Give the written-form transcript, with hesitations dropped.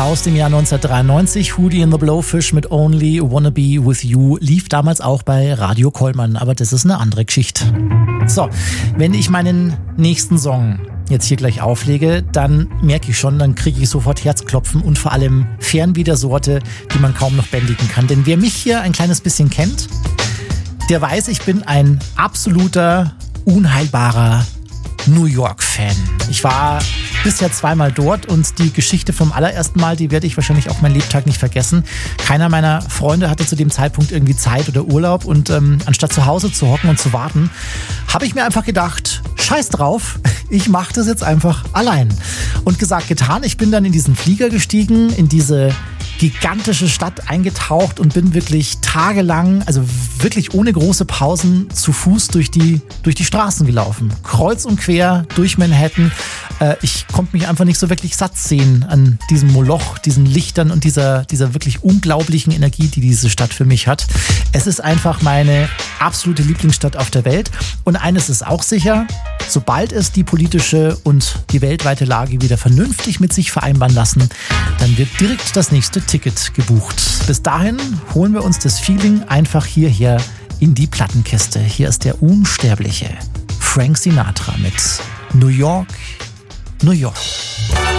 aus dem Jahr 1993. Hootie and the Blowfish mit Only Wanna Be With You lief damals auch bei Radio Kollmann, aber das ist eine andere Geschichte. So, wenn ich meinen nächsten Song jetzt hier gleich auflege, dann merke ich schon, dann kriege ich sofort Herzklopfen und vor allem Fernweh der Sorte, die man kaum noch bändigen kann. Denn wer mich hier ein kleines bisschen kennt, der weiß, ich bin ein absoluter, unheilbarer New York-Fan. Ich war bisher 2-mal dort und die Geschichte vom allerersten Mal, die werde ich wahrscheinlich auch mein Lebtag nicht vergessen. Keiner meiner Freunde hatte zu dem Zeitpunkt irgendwie Zeit oder Urlaub und anstatt zu Hause zu hocken und zu warten, habe ich mir einfach gedacht, scheiß drauf, ich mache das jetzt einfach allein. Und gesagt, getan, ich bin dann in diesen Flieger gestiegen, in diese gigantische Stadt eingetaucht und bin wirklich tagelang, also wirklich ohne große Pausen, zu Fuß durch die Straßen gelaufen. Kreuz und quer durch Manhattan. Ich konnte mich einfach nicht so wirklich satt sehen an diesem Moloch, diesen Lichtern und dieser wirklich unglaublichen Energie, die diese Stadt für mich hat. Es ist einfach meine absolute Lieblingsstadt auf der Welt. Und eines ist auch sicher, sobald es die politische und die weltweite Lage wieder vernünftig mit sich vereinbaren lassen, dann wird direkt das nächste Ticket gebucht. Bis dahin holen wir uns das Feeling einfach hierher in die Plattenkiste. Hier ist der unsterbliche Frank Sinatra mit New York, New York.